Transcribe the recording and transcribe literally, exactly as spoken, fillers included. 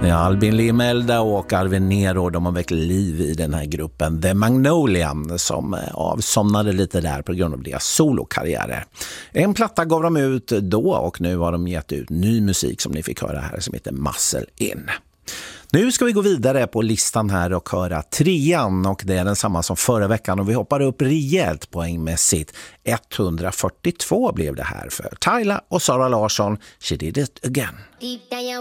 Ja, Albin Limelda och Arven Nero, de har väckt liv i den här gruppen The Magnolia som avsomnade lite där på grund av deras solokarriärer. En platta gav de ut då och nu har de gett ut ny musik som ni fick höra här som heter Muscle In. Nu ska vi gå vidare på listan här och höra trean och det är den samma som förra veckan och vi hoppar upp rejält poängmässigt. etthundrafyrtiotvå blev det här för Tyla och Sara Larsson. She Did It Again.